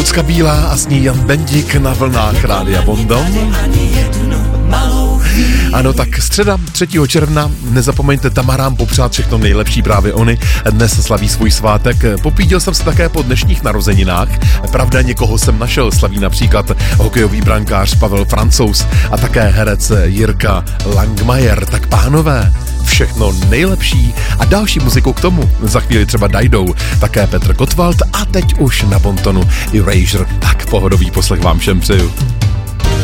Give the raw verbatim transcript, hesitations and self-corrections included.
Lucka Bílá a s ní Jan Bendik na vlnách Rádia Bondon. Ano, tak středa třetího června, nezapomeňte Tamarám popřát všechno nejlepší, právě oni dnes slaví svůj svátek. Popíděl jsem se také po dnešních narozeninách, pravda, někoho jsem našel, slaví například hokejový brankář Pavel Francouz a také herec Jirka Langmajer. Tak pánové, všechno nejlepší a další muziku k tomu za chvíli třeba dajdou také Petr Gottwald a teď už na bontonu Erasure. Tak pohodový poslech vám všem přeju.